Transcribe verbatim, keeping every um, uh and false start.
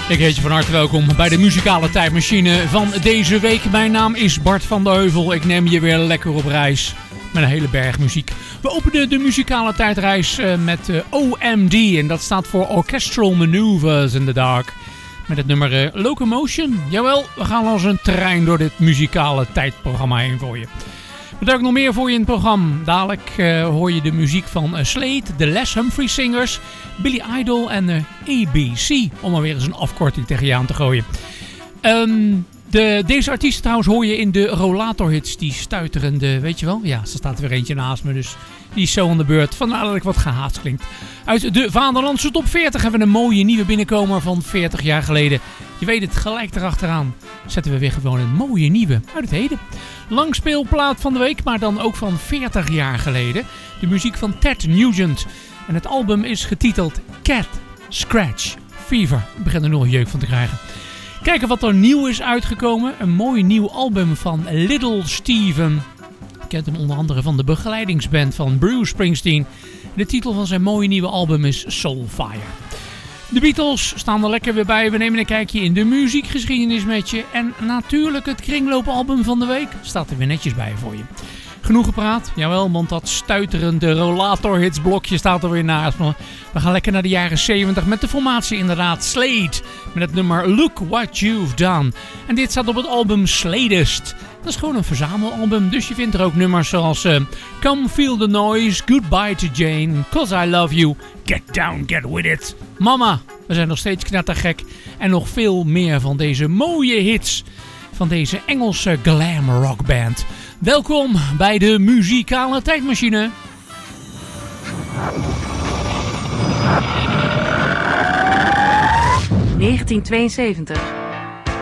Ik heet je van harte welkom bij de muzikale tijdmachine van deze week. Mijn naam is Bart van de Heuvel. Ik neem je weer lekker op reis met een hele berg muziek. We openen de muzikale tijdreis met O M D en dat staat voor Orchestral Maneuvers in the Dark. Met het nummer Locomotion. Jawel, we gaan als een trein door dit muzikale tijdprogramma heen voor je. Wat heb ik nog meer voor je in het programma? Dadelijk uh, hoor je de muziek van uh, Slade, de Les Humphrey Singers, Billy Idol en uh, A B C. Om maar weer eens een afkorting tegen je aan te gooien. Um, de, deze artiesten trouwens hoor je in de rollatorhits, die stuiterende, weet je wel? Ja, er staat er weer eentje naast me, dus die is zo aan de beurt. Vandaar dat ik wat gehaast klinkt. Uit de Vaderlandse top veertig hebben we een mooie nieuwe binnenkomer van veertig jaar geleden. Je weet het, gelijk erachteraan zetten we weer gewoon een mooie nieuwe uit het heden. Langspeelplaat van de week, maar dan ook van veertig jaar geleden. De muziek van Ted Nugent. En het album is getiteld Cat Scratch Fever. Ik begin er nog een jeuk van te krijgen. Kijken wat er nieuw is uitgekomen. Een mooi nieuw album van Little Steven. Je kent hem onder andere van de begeleidingsband van Bruce Springsteen. De titel van zijn mooie nieuwe album is Soulfire. De Beatles staan er lekker weer bij. We nemen een kijkje in de muziekgeschiedenis met je. En natuurlijk het kringloobalbum van de week staat er weer netjes bij voor je. Genoeg gepraat? Jawel, want dat stuiterende rollatorhitsblokje staat er weer naast me. We gaan lekker naar de jaren zeventig met de formatie inderdaad Slade. Met het nummer Look What You've Done. En dit staat op het album Sladest. Dat is gewoon een verzamelalbum, dus je vindt er ook nummers zoals uh, Come Feel the Noise, Goodbye to Jane, Cause I Love You, Get Down, Get With It, Mama, we zijn nog steeds knettergek en nog veel meer van deze mooie hits van deze Engelse glam rock band. Welkom bij de muzikale tijdmachine. negentien tweeënzeventig.